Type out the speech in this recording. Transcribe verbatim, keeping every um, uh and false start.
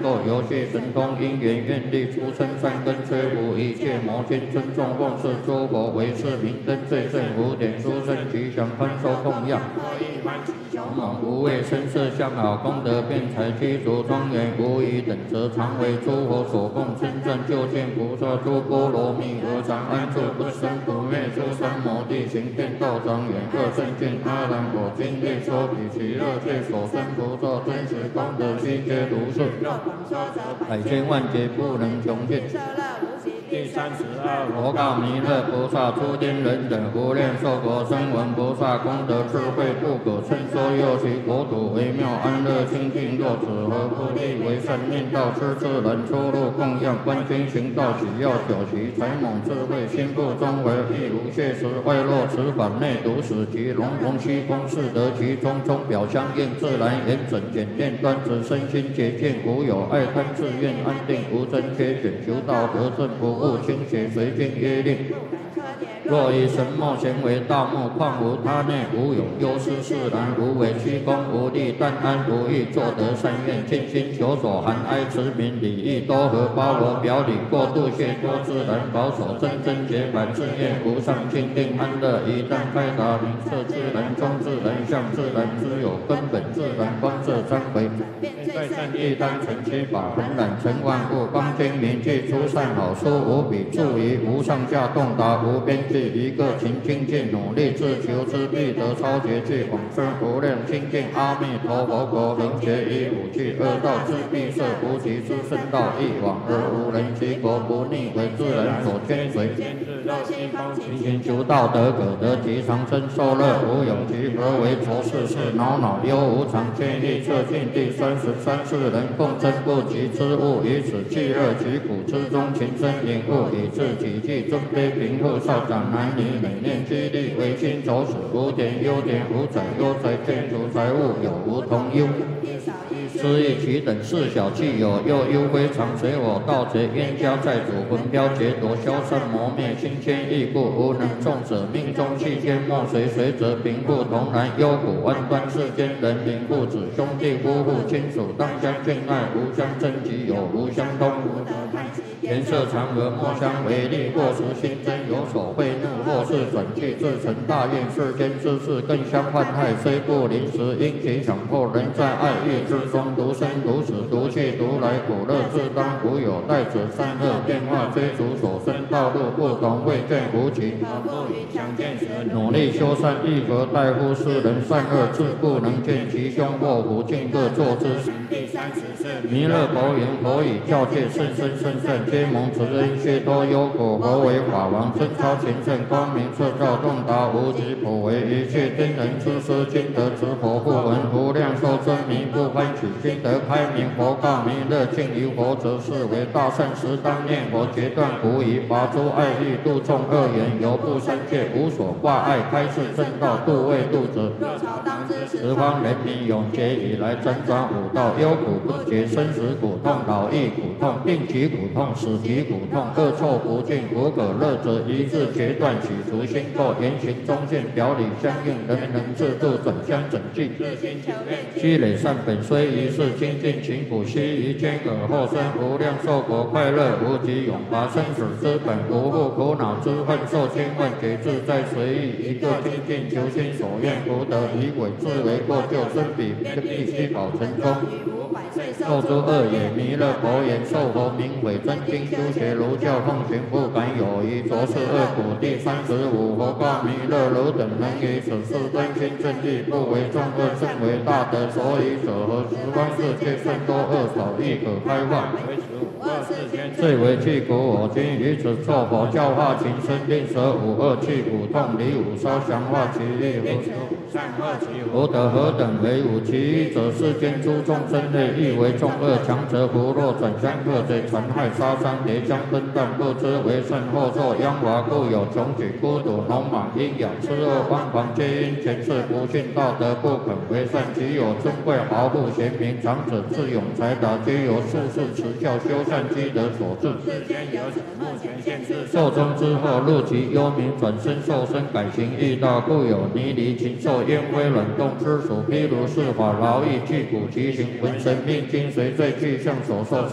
构游戏神通因缘愿力出生三根摧伏一切魔心尊重奉事诸佛为是明灯最胜五点殊胜吉祥宽收供养。勇猛无畏身色相好功德辩才具足庄严无疑等则常为诸佛所供称赞究竟菩萨诸波罗蜜何常安住不生不灭诸三摩地行遍道场远各圣见阿难我今略说比其乐界所生菩萨真实功德悉皆如是，百千万劫不能穷尽。第三十二佛告弥勒菩萨诸天人等无量寿佛声闻菩萨功德智慧不可称说，又其国土微妙安乐清净，若此何不利为善念道施自然出入供养观经行道喜要久习才猛智慧心不中为亦无谢时外落此法内独使其龙龙虚空是得其中中表相应自然严整简练端直身心洁净无有爱贪自愿安定无真缺选求道得正不误倾斜随经约令。若以神墨咸为道目，况无他内无有忧思释然无为虚空无力但安无欲作得善愿尽心求所含哀慈悯礼义多合包罗表里过度谢多自然保守真真洁白自愿无上清定安乐一旦开达明彻自然中自然相自然之有根本自然光色三回在善业单纯七法恒染成万物光精明具出善好书无比注于无上下洞达无边际一个勤精进努力自求之必得超绝句往生无量清净阿弥陀佛国能学以五趣恶道之必设无极之圣道一往而无人其国不逆为自然所牵随勤勤求道德可得其长生受乐无有其何为浊世事恼恼忧无常千亿测尽第三十三世人共争不及之物以此气恶其苦之中情深隐物以致己计尊卑贫富少长男女每念激励为心走死无点优点无财优财建筑财物有无同忧失意其等事小气有又忧非常随我盗贼冤家债主魂飘劫夺消散磨灭心牵意故无能众者命中气天莫随随则贫富同然忧苦万端世间人民父子兄弟夫妇亲属当相敬爱无相争及有无相通颜色常和莫相为利或时心真有所会怒或是转去自成大愿世间之事更相患害虽不临时因其强迫人在爱欲之中独生独死独去独来苦乐自当无有待者善恶变化追逐所生道路不同未见无期努力修善亦何待乎世人善恶自不能见其凶祸福尽各作之弥勒佛言佛以教戒甚深甚善皆蒙慈恩皆多忧苦佛为法王真超前圣光明彻照洞达无极普为一切天人之师今得之佛不闻无量寿真迷不欢喜今得开明佛告弥勒敬于佛则是为大圣时当念佛决断无疑拔诸爱欲度众恶缘犹不三界无所挂碍开示正道度未度者十方人民永劫以来辗转五道忧苦不绝生死苦痛老易苦痛病疾苦痛死疾苦痛恶臭不尽无可乐者一致决断起除心垢言行中线表里相应人人自度转相整净积累善本虽一世精进勤苦悉于间而后生无量寿国快乐无极永拔生死之本无复苦恼之恨受千万劫自在随意一个精进求心所愿福德以伪自为过救生彼必须保成功受诸恶也弥勒佛言受佛名为真经修学儒教奉行不敢有疑着是恶苦第三十五佛告弥勒汝等能于此事真心正义不为众恶甚为大德所以者何十方世界甚多恶少亦可开化最为去苦我今于此作佛教化情深令舍五恶去苦痛离五烧降化其意福德何等为五其一者世间诸众生类亦为众恶强者福若转相克贼残害杀伤叠将分断不知为甚后受殃华故有穷举孤独农莽阴阳痴恶妄狂皆因前世不信道德不肯为善其有尊贵豪富贤明长者智勇才达皆由术士持教修善积德所致寿终之后入其幽冥转身受身改行易道故有泥离禽兽烟灰卵动之属，披如是法，劳役具骨其形，浑神命精髓最具象所受。